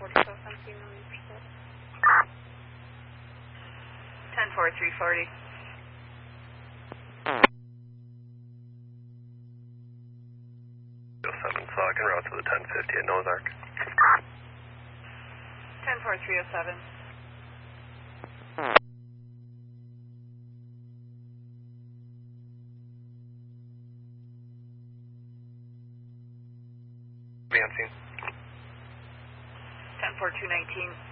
40, so 17 million percent. 10-4, 340. So I can route to the 1050 at Noah's Ark. 10-4, 307. Advancing. 10-4, 219.